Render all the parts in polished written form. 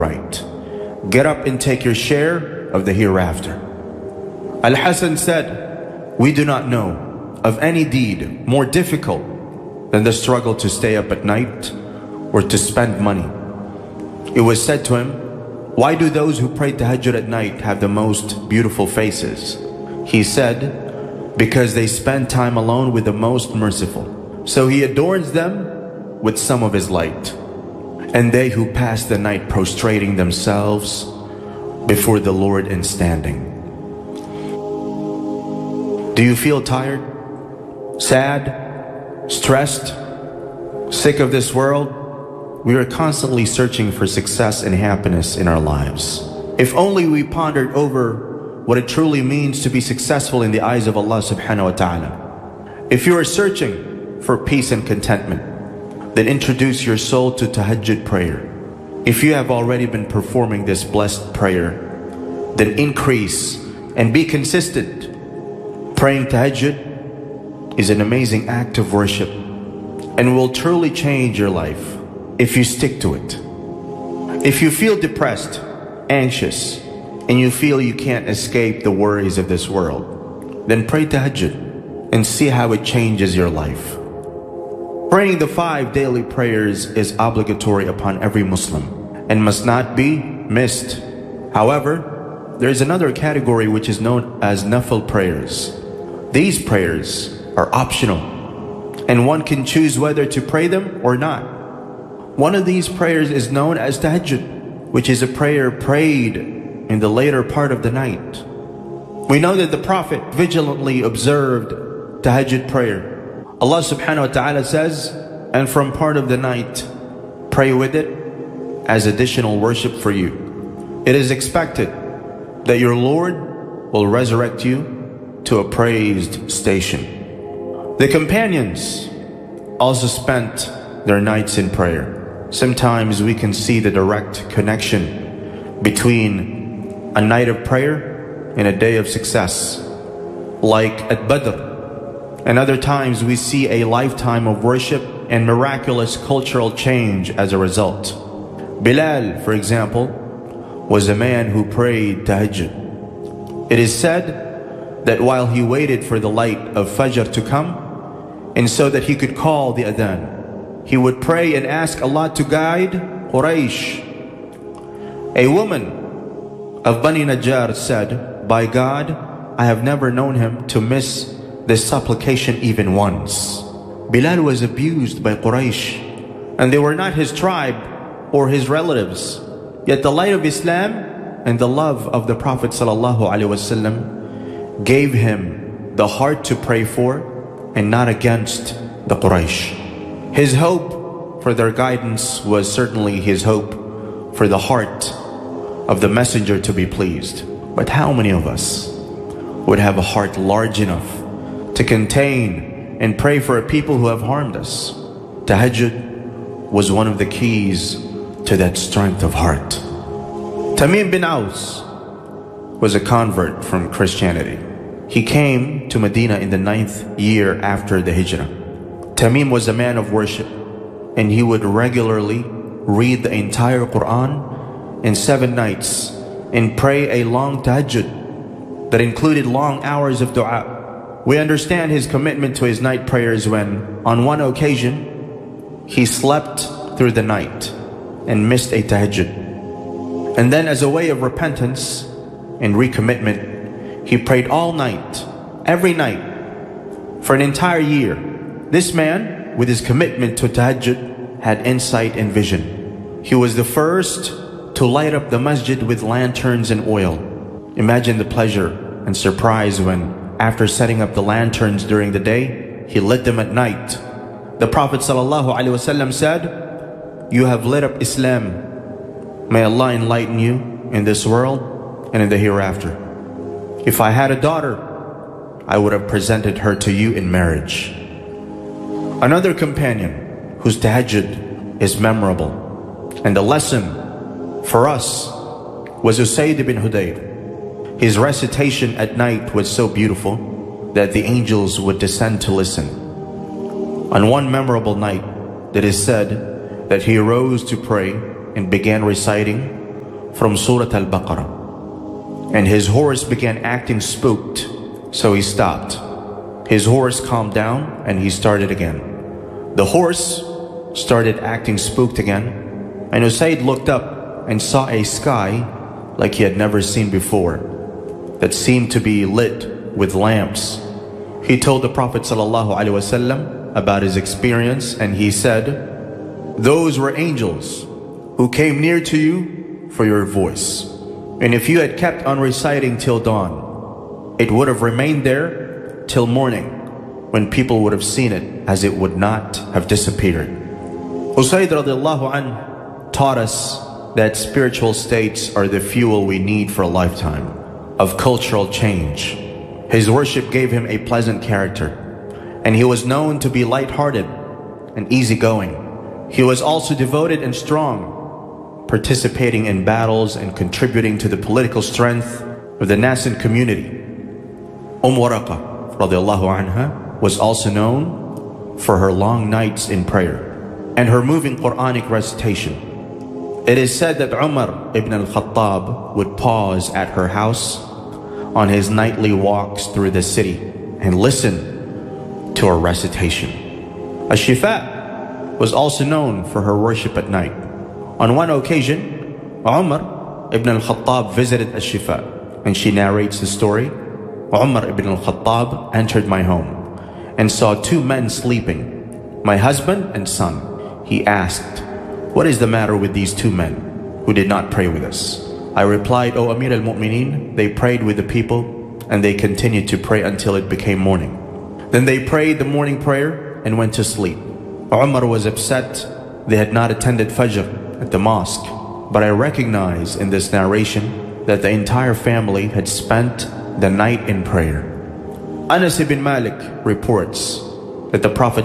right. Get up and take your share of the hereafter. Al-Hasan said, we do not know of any deed more difficult than the struggle to stay up at night or to spend money. It was said to him, why do those who pray tahajjud at night have the most beautiful faces? He said, because they spend time alone with the most merciful. So he adorns them with some of his light. And they who pass the night prostrating themselves before the Lord and standing. Do you feel tired, sad, stressed, sick of this world? We are constantly searching for success and happiness in our lives. If only we pondered over what it truly means to be successful in the eyes of Allah subhanahu wa ta'ala. If you are searching for peace and contentment, then introduce your soul to tahajjud prayer. If you have already been performing this blessed prayer, then increase and be consistent. Praying tahajjud is an amazing act of worship and will truly change your life if you stick to it. If you feel depressed, anxious, and you feel you can't escape the worries of this world, then pray tahajjud and see how it changes your life. Praying the 5 daily prayers is obligatory upon every Muslim and must not be missed. However, there is another category which is known as nafil prayers. These prayers are optional and one can choose whether to pray them or not. One of these prayers is known as tahajjud, which is a prayer prayed in the later part of the night. We know that the Prophet vigilantly observed tahajjud prayer. Allah subhanahu wa ta'ala says, and from part of the night, pray with it as additional worship for you. It is expected that your Lord will resurrect you to a praised station. The companions also spent their nights in prayer. Sometimes we can see the direct connection between a night of prayer and a day of success, like at Badr. And other times we see a lifetime of worship and miraculous cultural change as a result. Bilal, for example, was a man who prayed tahajjud. It is said that while he waited for the light of Fajr to come, and so that he could call the adhan, he would pray and ask Allah to guide Quraysh. A woman of Bani Najjar said, by God, I have never known him to miss this supplication even once. Bilal was abused by Quraysh, and they were not his tribe or his relatives. Yet the light of Islam and the love of the Prophet ﷺ gave him the heart to pray for and not against the Quraysh. His hope for their guidance was certainly his hope for the heart of the messenger to be pleased. But how many of us would have a heart large enough to contain and pray for a people who have harmed us? Tahajjud was one of the keys to that strength of heart. Tamim bin Aus was a convert from Christianity. He came to Medina in the 9th year after the Hijrah. Tamim was a man of worship, and he would regularly read the entire Quran in 7 nights and pray a long tahajjud that included long hours of dua. We understand his commitment to his night prayers when, on one occasion, he slept through the night and missed a tahajjud. And then, as a way of repentance and recommitment, he prayed all night, every night, for an entire year. This man, with his commitment to tahajjud, had insight and vision. He was the first to light up the masjid with lanterns and oil. Imagine the pleasure and surprise when, after setting up the lanterns during the day, he lit them at night. The Prophet ﷺ said, you have lit up Islam. May Allah enlighten you in this world and in the hereafter. If I had a daughter, I would have presented her to you in marriage. Another companion whose tahajjud is memorable and a lesson for us was Usayd ibn Hudayr. His recitation at night was so beautiful that the angels would descend to listen. On one memorable night, it is said that he arose to pray and began reciting from Surah Al-Baqarah, and his horse began acting spooked, so he stopped. His horse calmed down and he started again. The horse started acting spooked again, and Usayd looked up and saw a sky like he had never seen before, that seemed to be lit with lamps. He told the Prophet ﷺ about his experience, and he said, "Those were angels who came near to you for your voice. And if you had kept on reciting till dawn, it would have remained there till morning, when people would have seen it, as it would not have disappeared." Usayd radiallahu anh taught us that spiritual states are the fuel we need for a lifetime of cultural change. His worship gave him a pleasant character, and he was known to be light-hearted and easygoing. He was also devoted and strong, participating in battles and contributing to the political strength of the nascent community. Waraqah radiallahu anha was also known for her long nights in prayer and her moving Quranic recitation. It is said that Umar ibn al-Khattab would pause at her house on his nightly walks through the city and listen to her recitation. Ash-Shifa was also known for her worship at night. On one occasion, Umar ibn al-Khattab visited Ash-Shifa, and she narrates the story. Umar ibn al-Khattab entered my home and saw two men sleeping, my husband and son. He asked, "What is the matter with these two men who did not pray with us?" I replied, "O Amir al-Mu'mineen, they prayed with the people and they continued to pray until it became morning. Then they prayed the morning prayer and went to sleep." Umar was upset they had not attended Fajr at the mosque, but I recognize in this narration that the entire family had spent the night in prayer. Anas ibn Malik reports that the Prophet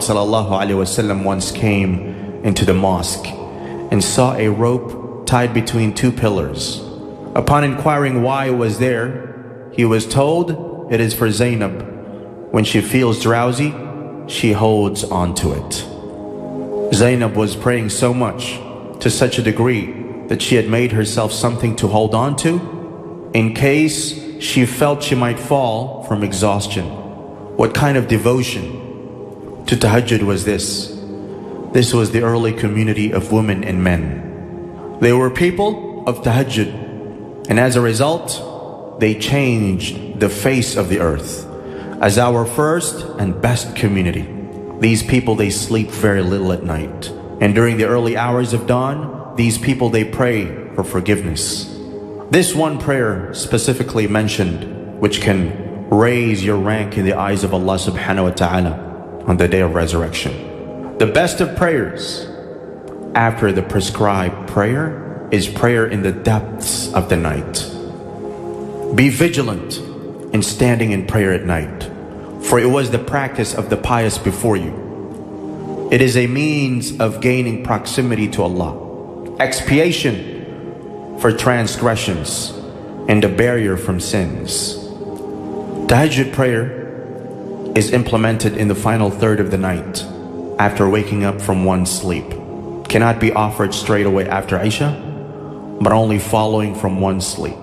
ﷺ once came into the mosque and saw a rope tied between two pillars. Upon inquiring why it was there, he was told it is for Zainab. When she feels drowsy, she holds onto it. Zainab was praying so much, to such a degree, that she had made herself something to hold on to in case she felt she might fall from exhaustion. What kind of devotion to tahajjud was this? This was the early community of women and men. They were people of tahajjud, and as a result, they changed the face of the earth as our first and best community. These people, they sleep very little at night, and during the early hours of dawn, these people, they pray for forgiveness. This one prayer specifically mentioned, which can raise your rank in the eyes of Allah subhanahu wa ta'ala on the day of resurrection. The best of prayers after the prescribed prayer is prayer in the depths of the night. Be vigilant in standing in prayer at night, for it was the practice of the pious before you. It is a means of gaining proximity to Allah, expiation for transgressions, and a barrier from sins. Tahajjud prayer is implemented in the final third of the night after waking up from one's sleep. It cannot be offered straight away after Isha, but only following from one's sleep.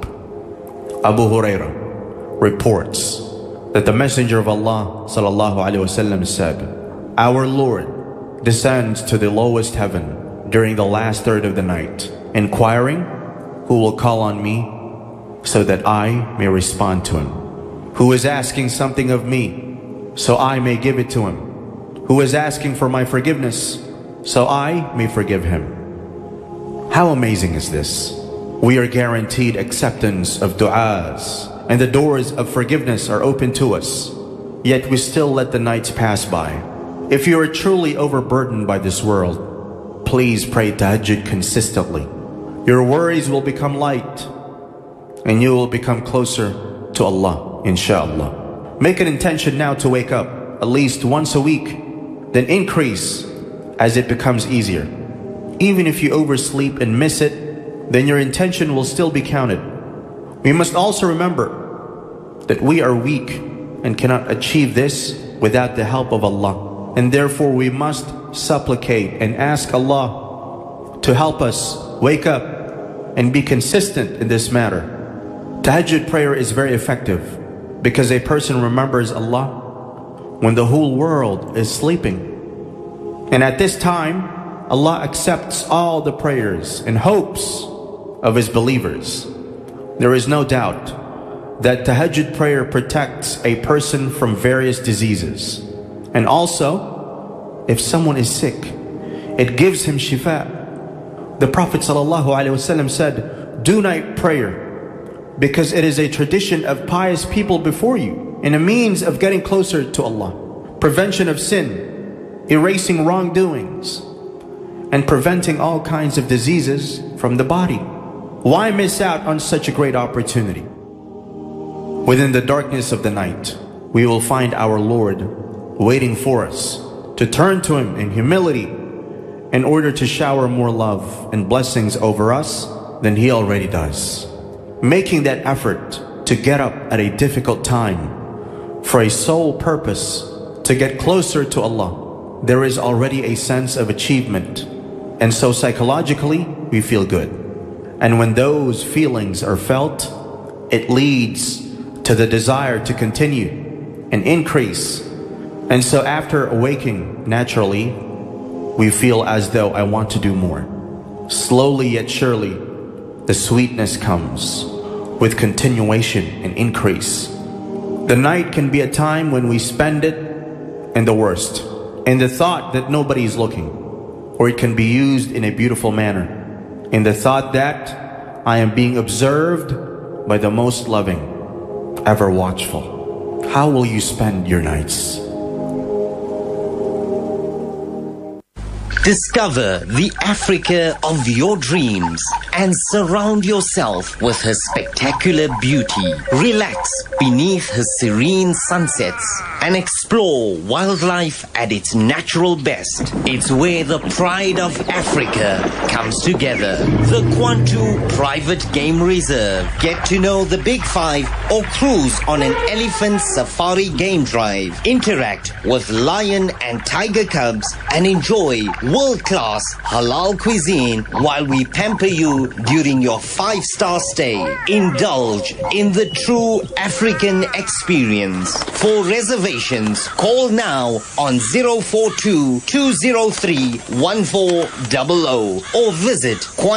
Abu Hurairah reports that the Messenger of Allah sallallahu alaihi wasallam said, "Our Lord descends to the lowest heaven during the last third of the night, inquiring, 'Who will call on me so that I may respond to him? Who is asking something of me so I may give it to him? Who is asking for my forgiveness so I may forgive him?'" How amazing is this? We are guaranteed acceptance of du'as, and the doors of forgiveness are open to us, yet we still let the nights pass by. If you are truly overburdened by this world, please pray tahajjud consistently. Your worries will become light, and you will become closer to Allah, inshallah. Make an intention now to wake up at least once a week, then increase as it becomes easier. Even if you oversleep and miss it, then your intention will still be counted. We must also remember that we are weak and cannot achieve this without the help of Allah, and therefore we must supplicate and ask Allah to help us wake up and be consistent in this matter. Tahajjud prayer is very effective because a person remembers Allah when the whole world is sleeping. And at this time, Allah accepts all the prayers and hopes of His believers. There is no doubt that Tahajjud prayer protects a person from various diseases. And also, if someone is sick, it gives him shifa. The Prophet ﷺ said, do night prayer because it is a tradition of pious people before you and a means of getting closer to Allah. Prevention of sin, erasing wrongdoings, and preventing all kinds of diseases from the body. Why miss out on such a great opportunity? Within the darkness of the night, we will find our Lord waiting for us to turn to Him in humility in order to shower more love and blessings over us than He already does. Making that effort to get up at a difficult time for a sole purpose to get closer to Allah, there is already a sense of achievement, and so psychologically we feel good. And when those feelings are felt, it leads to the desire to continue and increase. And so after awaking, naturally, we feel as though I want to do more. Slowly yet surely, the sweetness comes with continuation and increase. The night can be a time when we spend it in the worst, in the thought that nobody is looking, or it can be used in a beautiful manner, in the thought that I am being observed by the most loving, ever watchful. How will you spend your nights? Discover the Africa of your dreams and surround yourself with her spectacular beauty. Relax beneath her serene sunsets and explore wildlife at its natural best. It's where the pride of Africa comes together. The Kwantu Private Game Reserve. Get to know the Big Five or cruise on an elephant safari game drive. Interact with lion and tiger cubs and enjoy world-class halal cuisine while we pamper you during your 5-star stay. Indulge in the true African experience. For reservations, call now on 042-203-1400 or visit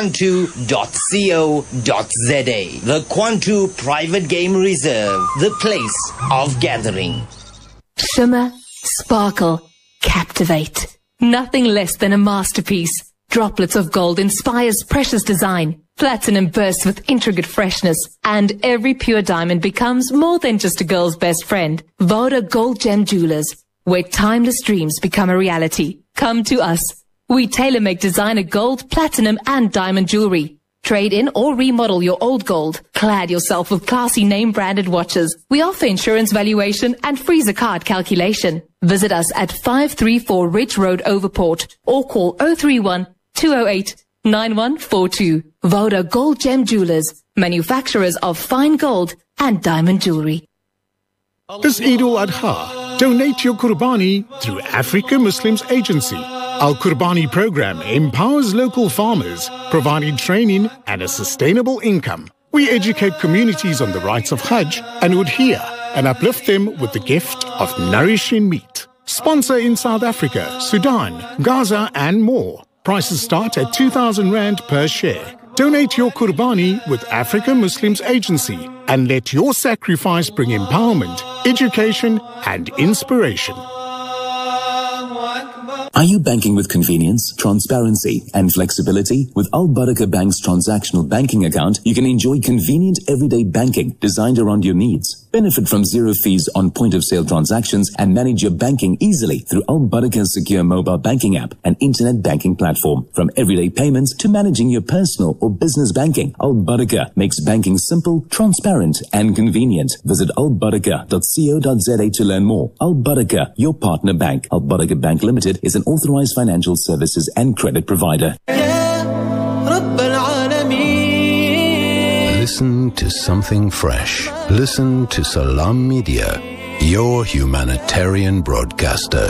kwantu.co.za. The Kwantu Private Game Reserve, the place of gathering. Shimmer, sparkle, captivate. Nothing less than a masterpiece. Droplets of gold inspires precious design. Platinum bursts with intricate freshness. And every pure diamond becomes more than just a girl's best friend. Voda Gold Gem Jewelers, where timeless dreams become a reality. Come to us. We tailor-make designer gold, platinum, and diamond jewelry. Trade in or remodel your old gold. Clad yourself with classy name-branded watches. We offer insurance valuation and freezer card calculation. Visit us at 534 Ridge Road, Overport, or call 031-208-9142. Voda Gold Gem Jewelers, manufacturers of fine gold and diamond jewelry. This Eid al-Adha, donate your Qurbani through Africa Muslims Agency. Our Qurbani program empowers local farmers, providing training and a sustainable income. We educate communities on the rights of Hajj and Udhiyah and uplift them with the gift of nourishing meat. Sponsor in South Africa, Sudan, Gaza and more. Prices start at 2,000 Rand per share. Donate your Qurbani with Africa Muslims Agency and let your sacrifice bring empowerment, education and inspiration. Are you banking with convenience, transparency, and flexibility? With Al Barakah Bank's transactional banking account, you can enjoy convenient everyday banking designed around your needs. Benefit from zero fees on point-of-sale transactions and manage your banking easily through Al Barakah's secure mobile banking app and internet banking platform. From everyday payments to managing your personal or business banking, Al Barakah makes banking simple, transparent, and convenient. Visit albarakah.co.za to learn more. Al Barakah, your partner bank. Al Barakah Bank Limited is an authorized financial services and credit provider. Listen to something fresh. Listen to Salam Media, your humanitarian broadcaster.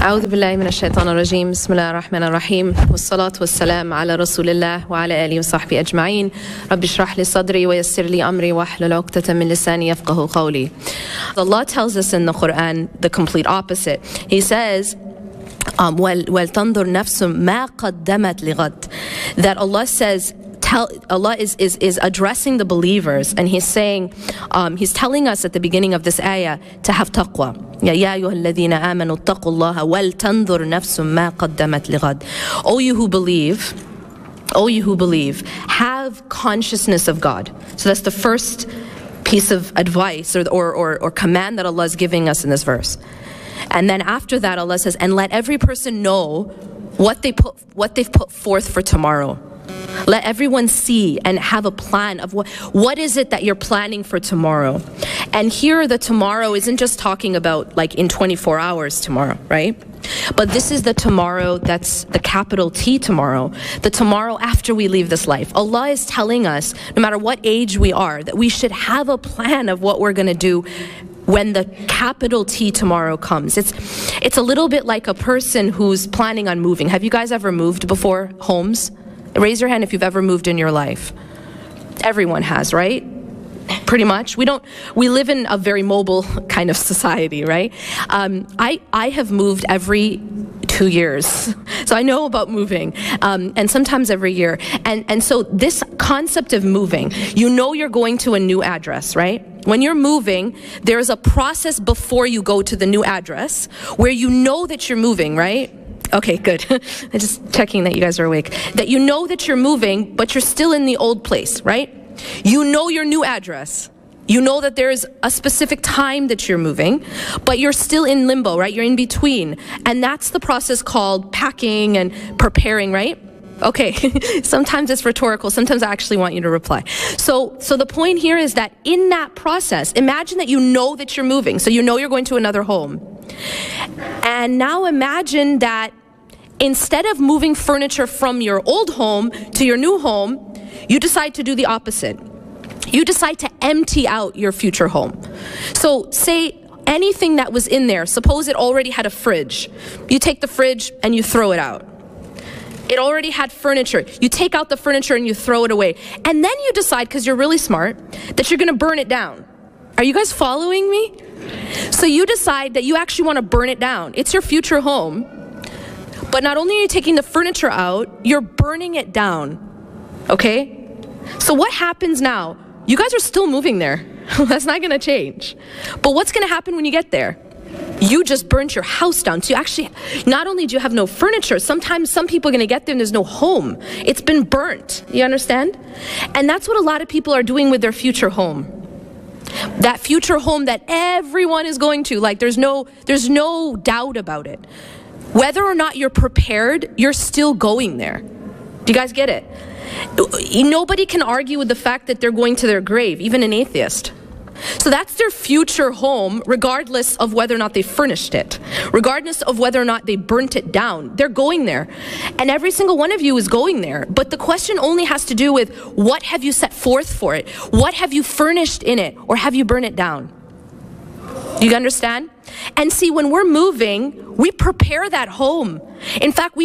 أعوذ بالله من الشيطان الرجيم بسم الله الرحمن الرحيم والصلاة والسلام على رسول الله وعلى آله وصحبه أجمعين رب اشرح لي صدري ويسر لي أمري واحلل عقدة من لساني يفقه قولي. Allah tells us in the Quran the complete opposite. He says وَلْتَنْظُرْ نَفْسٌ مَا قَدَّمَتْ لِغَدٍ, that Allah says, Allah is addressing the believers, and He's saying, He's telling us at the beginning of this ayah to have taqwa. يَا أَيُّهَا الَّذِينَ آمَنُوا اتَّقُوا اللَّهَ وَلْتَنْظُرْ نَفْسٌ مَا قَدَّمَتْ لِغَدٍ. O you who believe, have consciousness of God. So that's the first piece of advice or command that Allah is giving us in this verse. And then after that, Allah says, and let every person know what they've put forth for tomorrow. Let everyone see and have a plan of what is it that you're planning for tomorrow. And here the tomorrow isn't just talking about like in 24 hours tomorrow, right? But this is the tomorrow that's the capital T tomorrow, the tomorrow after we leave this life. Allah is telling us, no matter what age we are, that we should have a plan of what we're going to do when the capital T tomorrow comes. It's a little bit like a person who's planning on moving. Have you guys ever moved before? Homes? Raise your hand if you've ever moved in your life. Everyone has, right? Pretty much. We live in a very mobile kind of society, right? I have moved every 2 years. So I know about moving, and sometimes every year. And so this concept of moving, you know you're going to a new address, right? When you're moving, there's a process before you go to the new address where you know that you're moving, right? Okay, good. I'm just checking that you guys are awake. That you know that you're moving, but you're still in the old place, right? You know your new address. You know that there's a specific time that you're moving, but you're still in limbo, right? You're in between. And that's the process called packing and preparing, right? Okay, sometimes it's rhetorical, sometimes I actually want you to reply. So the point here is that in that process, imagine that you know that you're moving, so you know you're going to another home. And now imagine that instead of moving furniture from your old home to your new home, you decide to do the opposite. You decide to empty out your future home. So say anything that was in there, suppose it already had a fridge. You take the fridge and you throw it out. It already had furniture. You take out the furniture and you throw it away. And then you decide, because you're really smart, that you're going to burn it down. Are you guys following me? So you decide that you actually want to burn it down. It's your future home. But not only are you taking the furniture out, you're burning it down. Okay? So what happens now? You guys are still moving there. That's not going to change. But what's going to happen when you get there? You just burnt your house down. So you actually, not only do you have no furniture, sometimes some people are going to get there and there's no home. It's been burnt. You understand? And that's what a lot of people are doing with their future home. That future home that everyone is going to, like there's no doubt about it. Whether or not you're prepared, you're still going there. Do you guys get it? Nobody can argue with the fact that they're going to their grave, even an atheist. So that's their future home, regardless of whether or not they furnished it, regardless of whether or not they burnt it down. They're going there. And every single one of you is going there. But the question only has to do with what have you set forth for it? What have you furnished in it? Or have you burned it down? Do you understand? And see, when we're moving, we prepare that home. In fact,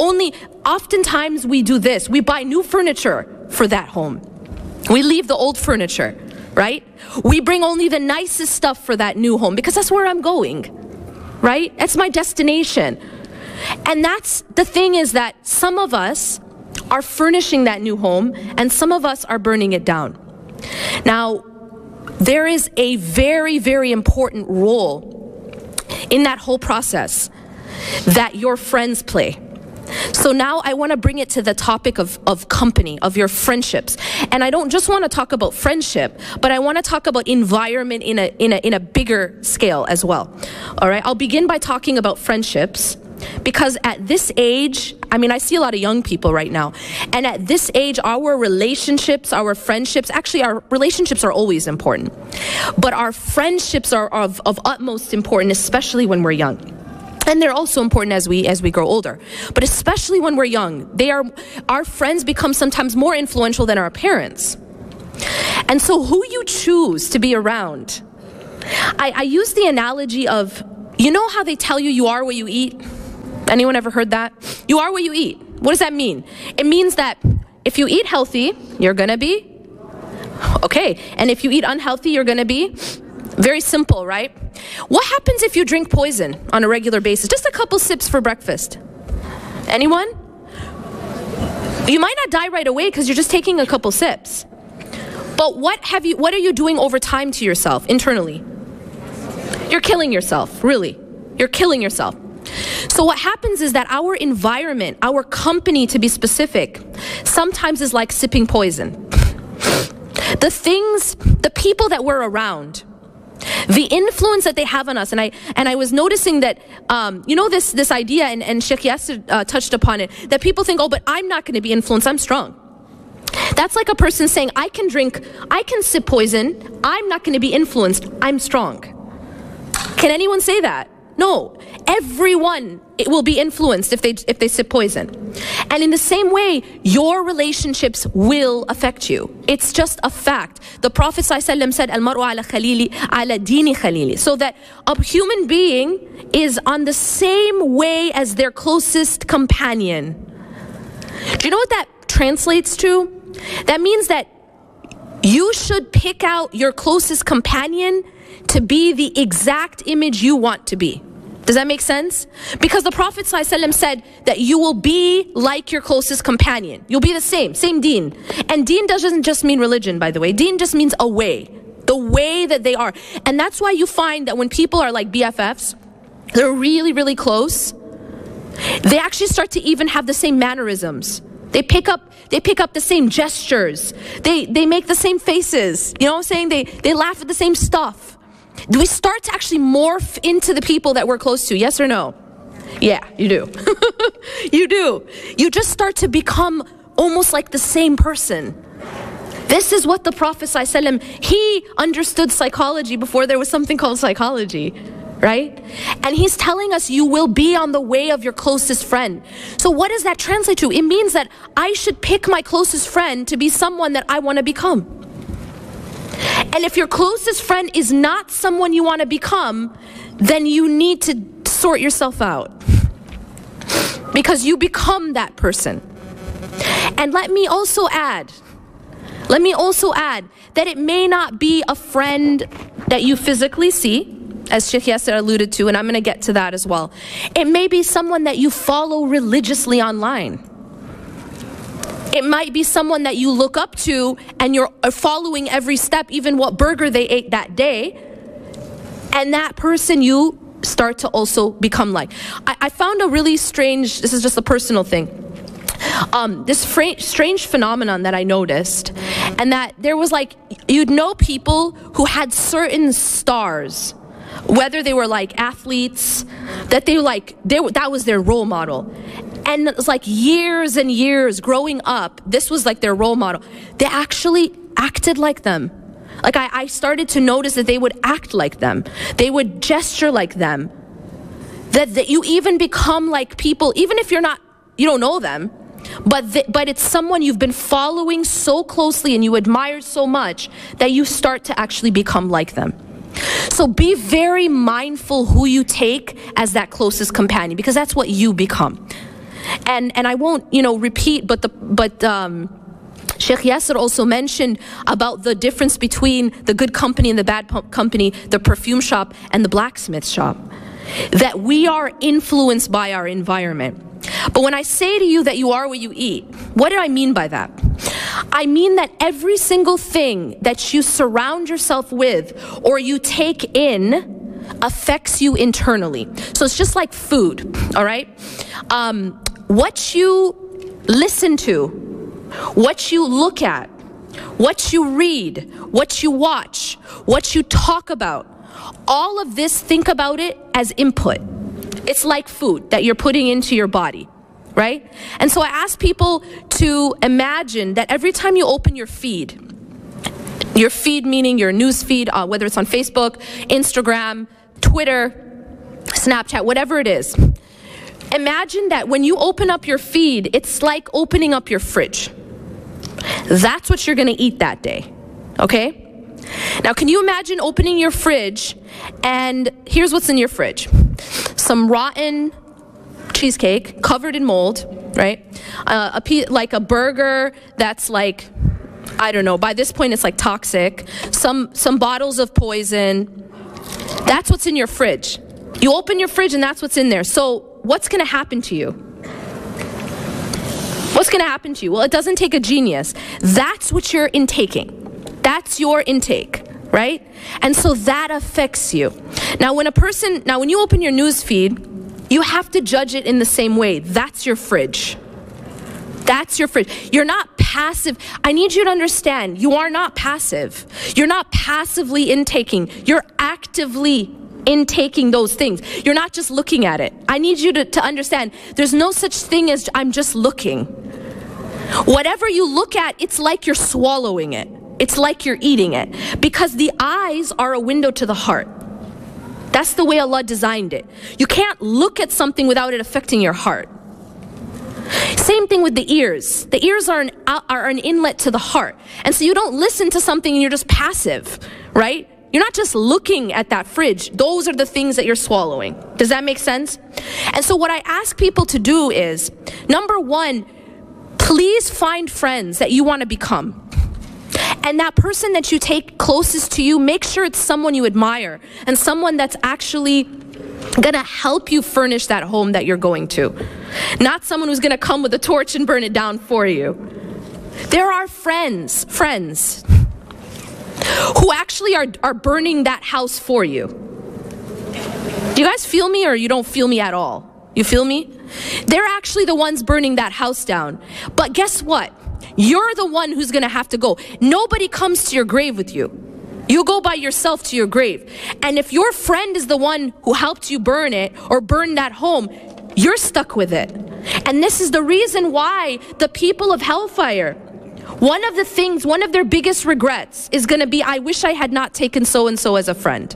oftentimes we do this. We buy new furniture for that home. We leave the old furniture, right? We bring only the nicest stuff for that new home because that's where I'm going, right? That's my destination. And that's the thing, is that some of us are furnishing that new home and some of us are burning it down. Now, there is a very, very important role in that whole process that your friends play. So now I want to bring it to the topic of company, of your friendships. And I don't just want to talk about friendship, but I want to talk about environment in a bigger scale as well. All right, I'll begin by talking about friendships, because at this age, I see a lot of young people right now, and at this age, our relationships, our friendships, actually our relationships are always important, but our friendships are of utmost importance, especially when we're young. And they're also important as we grow older. But especially when we're young, our friends become sometimes more influential than our parents. And so who you choose to be around. I use the analogy of, You know how they tell you you are what you eat? Anyone ever heard that? You are what you eat. What does that mean? It means that if you eat healthy, you're gonna be okay. And if you eat unhealthy, you're gonna be very simple, right? What happens if you drink poison on a regular basis? Just a couple sips for breakfast. Anyone? You might not die right away because you're just taking a couple sips. But what are you doing over time to yourself internally? You're killing yourself, really. You're killing yourself. So what happens is that our environment, our company to be specific, sometimes is like sipping poison. The people that we're around, the influence that they have on us, and I was noticing that, this idea, and Sheikh Yasser touched upon it, that people think, oh, but I'm not going to be influenced, I'm strong. That's like a person saying, I can sip poison, I'm not going to be influenced, I'm strong. Can anyone say that? No. Everyone will be influenced if they sip poison. And in the same way, your relationships will affect you. It's just a fact. The Prophet ﷺ said, Al-mar'u ala khalili, ala dini khalili. So that a human being is on the same way as their closest companion. Do you know what that translates to? That means that you should pick out your closest companion to be the exact image you want to be. Does that make sense? Because the Prophet ﷺ said that you will be like your closest companion. You'll be the same deen. And deen doesn't just mean religion, by the way. Deen just means a way. The way that they are. And that's why you find that when people are like BFFs, they're really, really close, they actually start to even have the same mannerisms. They pick up the same gestures. They make the same faces. You know what I'm saying? They laugh at the same stuff. Do we start to actually morph into the people that we're close to? Yes or no? Yeah, you do. You do. You just start to become almost like the same person. This is what the Prophet ﷺ, he understood psychology before there was something called psychology, right? And he's telling us you will be on the way of your closest friend. So what does that translate to? It means that I should pick my closest friend to be someone that I want to become. And if your closest friend is not someone you want to become, then you need to sort yourself out. Because you become that person. And let me also add that it may not be a friend that you physically see, as Sheikh Yasser alluded to, and I'm going to get to that as well. It may be someone that you follow religiously online. It might be someone that you look up to and you're following every step, even what burger they ate that day. And that person you start to also become like. I found a really strange, this is just a personal thing, this strange phenomenon that I noticed. And that there was like, you'd know people who had certain stars, whether they were like athletes, that that was their role model. And it was like years and years growing up, this was like their role model. They actually acted like them. Like I started to notice that they would act like them. They would gesture like them. That you even become like people, even if you don't know them, but it's someone you've been following so closely and you admire so much that you start to actually become like them. So be very mindful who you take as that closest companion, because that's what you become. And I won't, repeat, but Sheikh Yasser also mentioned about the difference between the good company and the bad company, the perfume shop and the blacksmith shop. That we are influenced by our environment. But when I say to you that you are what you eat, what do I mean by that? I mean that every single thing that you surround yourself with or you take in affects you internally. So it's just like food, all right? What you listen to, what you look at, what you read, what you watch, what you talk about, all of this, think about it as input. It's like food that you're putting into your body, right? And so I ask people to imagine that every time you open your feed meaning your news feed, whether it's on Facebook, Instagram, Twitter, Snapchat, whatever it is, imagine that when you open up your feed, it's like opening up your fridge. That's what you're going to eat that day, okay? Now, can you imagine opening your fridge and here's what's in your fridge. some rotten cheesecake covered in mold, right? Like a burger that's like, I don't know, by this point it's like toxic. Some bottles of poison. That's what's in your fridge. You open your fridge and that's what's in there. So what's going to happen to you? What's going to happen to you? Well, it doesn't take a genius. That's what you're intaking. That's your intake, right? And so that affects you. Now when you open your news feed, you have to judge it in the same way. That's your fridge. That's your fridge. You're not passive. I need you to understand, you are not passive. You're not passively intaking. You're actively intaking those things. You're not just looking at it. I need you to understand, there's no such thing as I'm just looking. Whatever you look at, it's like you're swallowing it. It's like you're eating it. Because the eyes are a window to the heart. That's the way Allah designed it. You can't look at something without it affecting your heart. Same thing with the ears. The ears are an inlet to the heart. And so you don't listen to something and you're just passive, right? You're not just looking at that fridge. Those are the things that you're swallowing. Does that make sense? And so what I ask people to do is, number one, please find friends that you want to become. And that person that you take closest to you, make sure it's someone you admire and someone that's actually going to help you furnish that home that you're going to. Not someone who's going to come with a torch and burn it down for you. There are friends who actually are burning that house for you. Do you guys feel me, or you don't feel me at all? You feel me? They're actually the ones burning that house down. But guess what? You're the one who's going to have to go. Nobody comes to your grave with you. You go by yourself to your grave. And if your friend is the one who helped you burn it or burn that home, you're stuck with it. And this is the reason why the people of hellfire, one of their biggest regrets is going to be, I wish I had not taken so-and-so as a friend.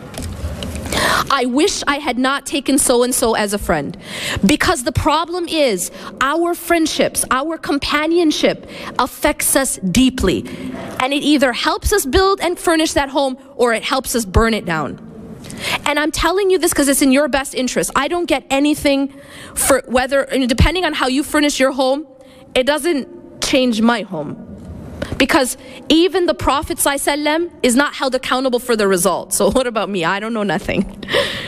I wish I had not taken so-and-so as a friend. Because the problem is, our friendships, our companionship affects us deeply. And it either helps us build and furnish that home, or it helps us burn it down. And I'm telling you this because it's in your best interest. I don't get anything for whether, depending on how you furnish your home, it doesn't change my home. Because even the Prophet ﷺ is not held accountable for the result. So what about me? I don't know nothing.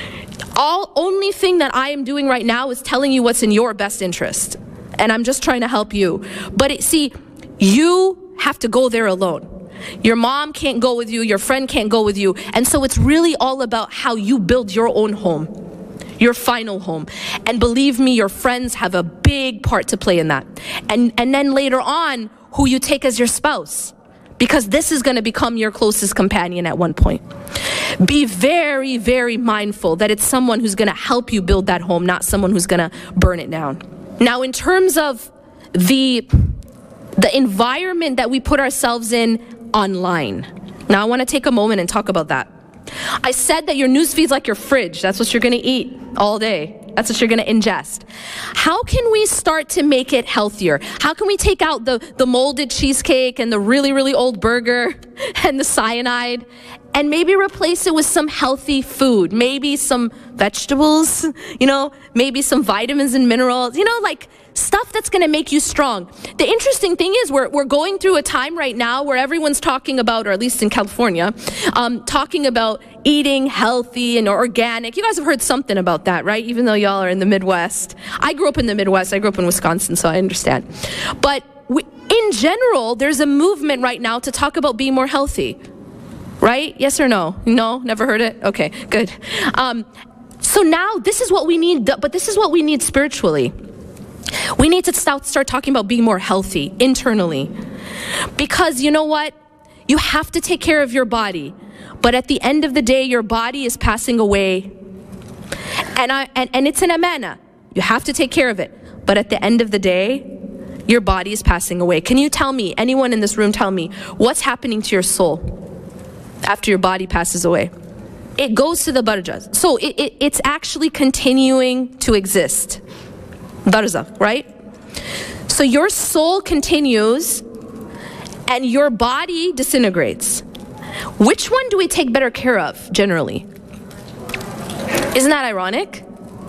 Only thing that I am doing right now is telling you what's in your best interest. And I'm just trying to help you. But see, you have to go there alone. Your mom can't go with you. Your friend can't go with you. And so it's really all about how you build your own home. Your final home. And believe me, your friends have a big part to play in that. And then later on, who you take as your spouse. Because this is going to become your closest companion at one point. Be very, very mindful that it's someone who's going to help you build that home, not someone who's going to burn it down. Now, in terms of the environment that we put ourselves in online. Now, I want to take a moment and talk about that. I said that your news feed's like your fridge. That's what you're going to eat all day. That's what you're going to ingest. How can we start to make it healthier? How can we take out the molded cheesecake and the really, really old burger and the cyanide and maybe replace it with some healthy food? Maybe some vegetables, maybe some vitamins and minerals, like stuff that's going to make you strong. The interesting thing is we're going through a time right now where everyone's talking about, or at least in California, talking about eating healthy and organic. You guys have heard something about that, right? Even though y'all are in the Midwest. I grew up in the Midwest. I grew up in Wisconsin, so I understand. But in general, there's a movement right now to talk about being more healthy. Right? Yes or no? No? Never heard it? Okay, good. So now this is what we need, but this is what we need spiritually. We need to start talking about being more healthy internally. Because you know what? You have to take care of your body. But at the end of the day, your body is passing away. And it's an amana. You have to take care of it. But at the end of the day, your body is passing away. Can you tell me, anyone in this room tell me, what's happening to your soul after your body passes away? It goes to the barzakh. So it's actually continuing to exist. Barzakh, right? So your soul continues and your body disintegrates. Which one do we take better care of generally? Isn't that ironic?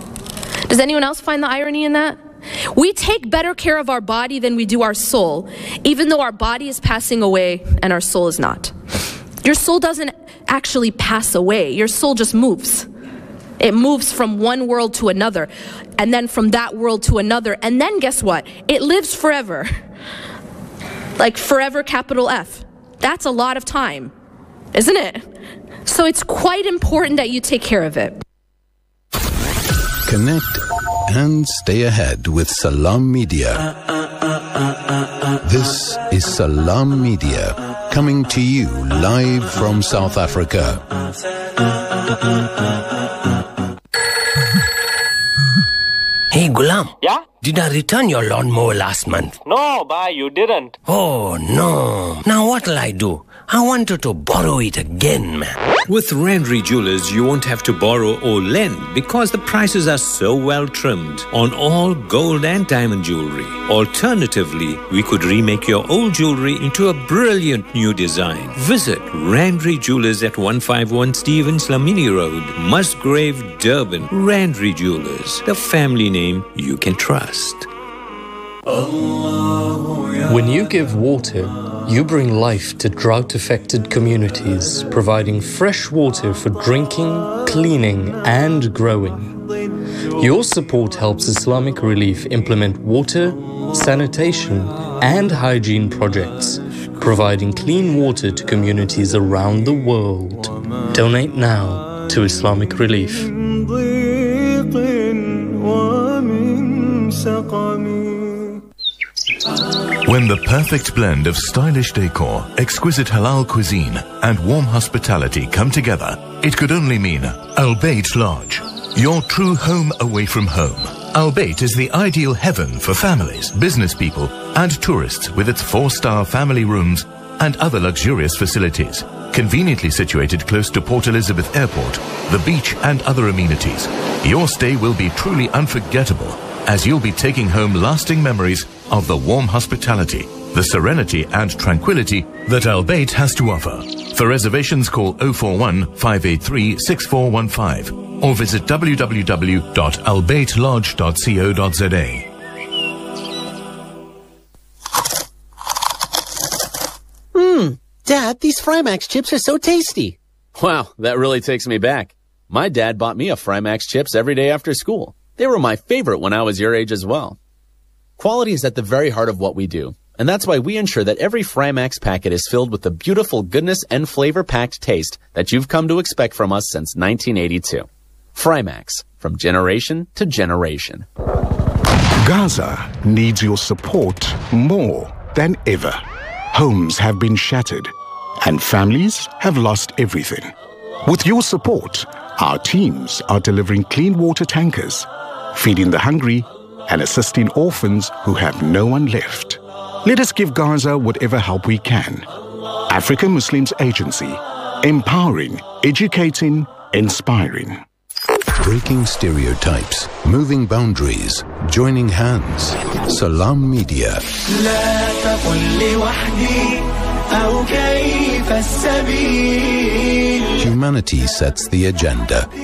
Does anyone else find the irony in that? We take better care of our body than we do our soul, even though our body is passing away and our soul is not. Your soul doesn't actually pass away. Your soul just moves. It moves from one world to another, and then from that world to another, and then guess what? It lives forever. Like forever, capital F. That's a lot of time, isn't it? So it's quite important that you take care of it. Connect and stay ahead with Salam Media. This is Salam Media, coming to you live from South Africa. Hey, Gulam. Yeah? Did I return your lawnmower last month? No, bhai, you didn't. Oh, no. Now what'll I do? I wanted to borrow it again, man. With Randry Jewelers, you won't have to borrow or lend because the prices are so well trimmed on all gold and diamond jewelry. Alternatively, we could remake your old jewelry into a brilliant new design. Visit Randry Jewelers at 151 Stevens Lamini Road, Musgrave, Durban. Randry Jewelers, the family name you can trust. When you give water, you bring life to drought-affected communities, providing fresh water for drinking, cleaning, and growing. Your support helps Islamic Relief implement water, sanitation, and hygiene projects, providing clean water to communities around the world. Donate now to Islamic Relief. When the perfect blend of stylish decor, exquisite halal cuisine, and warm hospitality come together, it could only mean Al Bayt Lodge, your true home away from home. Al Bayt is the ideal heaven for families, business people, and tourists with its 4-star family rooms and other luxurious facilities. Conveniently situated close to Port Elizabeth Airport, the beach, and other amenities, your stay will be truly unforgettable, as you'll be taking home lasting memories of the warm hospitality, the serenity and tranquility that Al Bayt has to offer. For reservations, call 041-583-6415 or visit www.albaytlodge.co.za. Dad, these Frymax chips are so tasty. Wow, that really takes me back. My dad bought me a Frymax chips every day after school. They were my favorite when I was your age as well. Quality is at the very heart of what we do, and that's why we ensure that every Frymax packet is filled with the beautiful goodness and flavor-packed taste that you've come to expect from us since 1982. Frymax, from generation to generation. Gaza needs your support more than ever. Homes have been shattered, and families have lost everything. With your support, our teams are delivering clean water tankers, feeding the hungry, and assisting orphans who have no one left. Let us give Gaza whatever help we can. Africa Muslims Agency, empowering, educating, inspiring. Breaking stereotypes, moving boundaries, joining hands. Salam Media. Humanity sets the agenda.